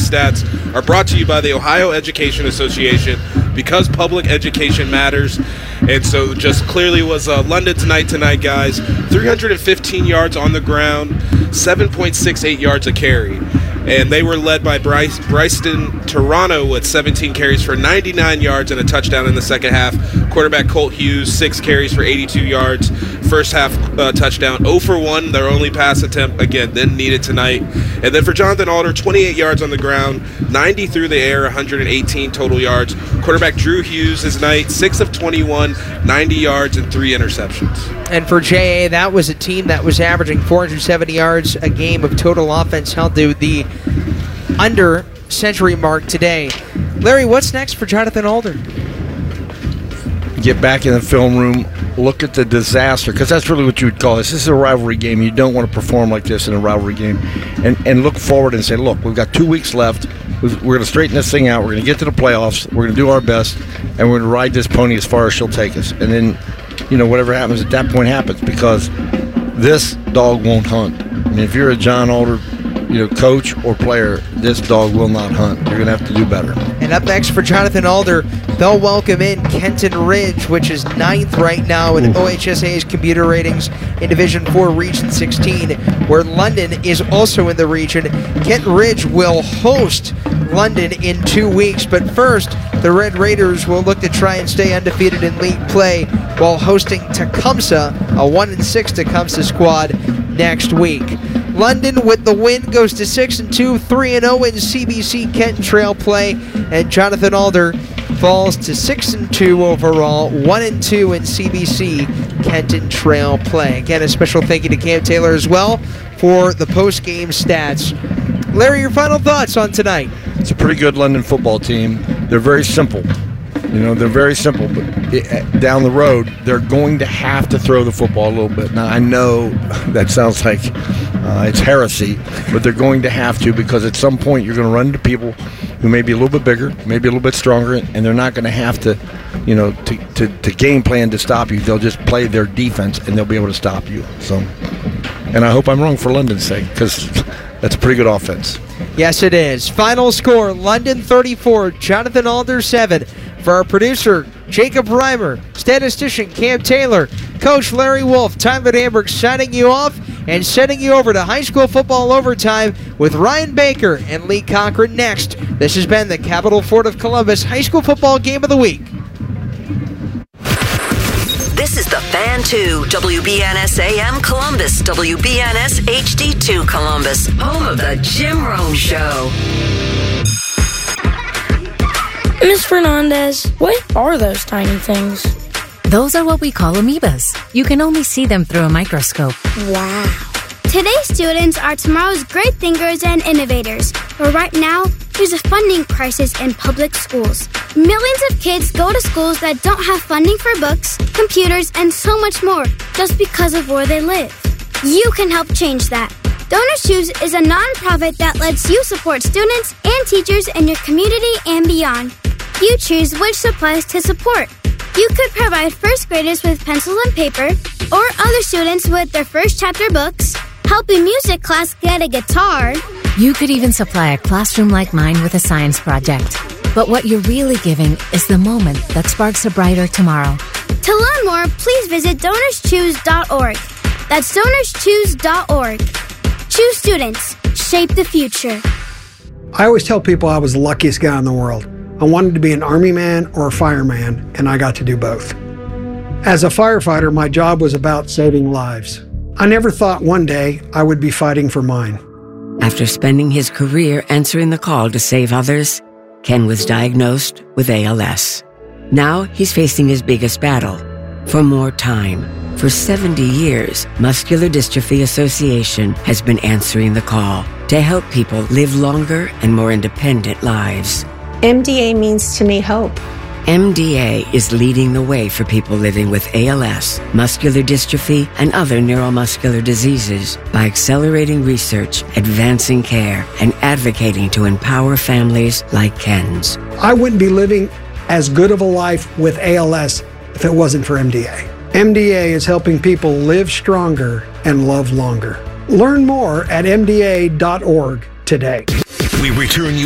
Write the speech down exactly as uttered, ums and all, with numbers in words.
stats are brought to you by the Ohio Education Association, because public education matters. And so just clearly was uh, London's night tonight, guys. three hundred fifteen yards on the ground, seven point six eight yards a carry. And they were led by Bryce, Bryson Toronto with seventeen carries for ninety-nine yards and a touchdown in the second half. Quarterback Colt Hughes, six carries for eighty-two yards. First half uh, touchdown, zero for one, their only pass attempt. Again, didn't need it tonight. And then for Jonathan Alder, twenty-eight yards on the ground, ninety through the air, one hundred eighteen total yards. Quarterback Drew Hughes his night, six of twenty-one, ninety yards and three interceptions. And for J A, that was a team that was averaging four hundred seventy yards a game of total offense, held to the under century mark today. Larry, what's next for Jonathan Alder? Get back in the film room, look at the disaster, because that's really what you would call this. This is a rivalry game. You don't want to perform like this in a rivalry game. And and look forward and say, look, we've got two weeks left. We're going to straighten this thing out. We're going to get to the playoffs. We're going to do our best, and we're going to ride this pony as far as she'll take us. And then, you know, whatever happens at that point happens, because this dog won't hunt. I mean, if you're a John Alder, you know, coach or player, this dog will not hunt. You're going to have to do better. And up next for Jonathan Alder, they'll welcome in Kenton Ridge, which is ninth right now in O H S A's computer ratings in Division four, Region sixteen, where London is also in the region. Kenton Ridge will host London in two weeks, but first, the Red Raiders will look to try and stay undefeated in league play while hosting Tecumseh, a one and six Tecumseh squad, next week. London with the win goes to six and two, three and oh in C B C Kenton Trail play, and Jonathan Alder falls to six and two overall, one and two in C B C Kenton Trail play. Again, a special thank you to Cam Taylor as well for the post-game stats. Larry, your final thoughts on tonight? It's a pretty good London football team. They're very simple. You know, they're very simple, but it, down the road, they're going to have to throw the football a little bit. Now, I know that sounds like uh, it's heresy, but they're going to have to, because at some point you're going to run into people who may be a little bit bigger, maybe a little bit stronger, and they're not going to have to, you know, to, to, to game plan to stop you. They'll just play their defense, and they'll be able to stop you. So, and I hope I'm wrong for London's sake, because that's a pretty good offense. Yes, it is. Final score, London thirty-four, Jonathan Alder seven. For our producer, Jacob Reimer, statistician Cam Taylor, Coach Larry Wolf, Tyler Hamburg signing you off and sending you over to high school football overtime with Ryan Baker and Lee Cochran next. This has been the Capital Fort of Columbus High School Football Game of the Week. This is the Fan two, W B N S A M Columbus, W B N S H D two Columbus, home of the Jim Rome Show. Miz Fernandez, what are those tiny things? Those are what we call amoebas. You can only see them through a microscope. Wow. Today's students are tomorrow's great thinkers and innovators. But right now, there's a funding crisis in public schools. Millions of kids go to schools that don't have funding for books, computers, and so much more just because of where they live. You can help change that. Donors Choose is a nonprofit that lets you support students and teachers in your community and beyond. You choose which supplies to support. You could provide first graders with pencils and paper, or other students with their first chapter books, help a music class get a guitar. You could even supply a classroom like mine with a science project. But what you're really giving is the moment that sparks a brighter tomorrow. To learn more, please visit donors choose dot org. That's donors choose dot org. Choose students. Shape the future. I always tell people I was the luckiest guy in the world. I wanted to be an Army man or a fireman, and I got to do both. As a firefighter, my job was about saving lives. I never thought one day I would be fighting for mine. After spending his career answering the call to save others, Ken was diagnosed with A L S. Now he's facing his biggest battle, for more time. For seventy years, Muscular Dystrophy Association has been answering the call to help people live longer and more independent lives. M D A means to me hope. M D A is leading the way for people living with A L S, muscular dystrophy, and other neuromuscular diseases by accelerating research, advancing care, and advocating to empower families like Ken's. I wouldn't be living as good of a life with A L S if it wasn't for M D A. M D A is helping people live stronger and love longer. Learn more at M D A dot org today. We return you